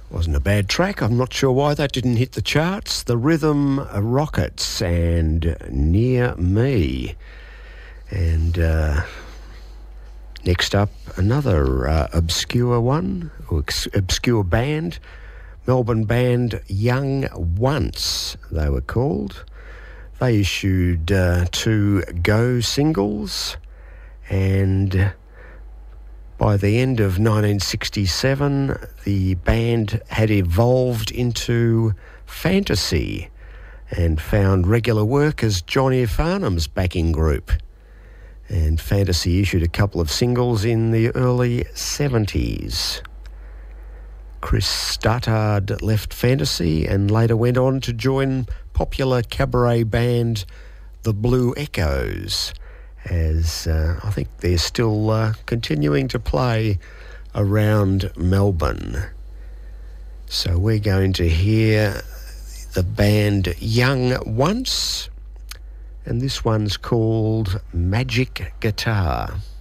Wasn't a bad track. I'm not sure why that didn't hit the charts. The Rhythm Rockets and Near Me. And next up, another obscure one, or obscure band. Melbourne band Young Once, they were called. They issued 2 Go singles, and by the end of 1967, the band had evolved into Fantasy and found regular work as Johnny Farnham's backing group. And Fantasy issued a couple of singles in the early 70s. Chris Stuttard left Fantasy and later went on to join popular cabaret band The Blue Echoes, as I think they're still continuing to play around Melbourne. So we're going to hear the band Young Once, and this one's called Magic Guitar.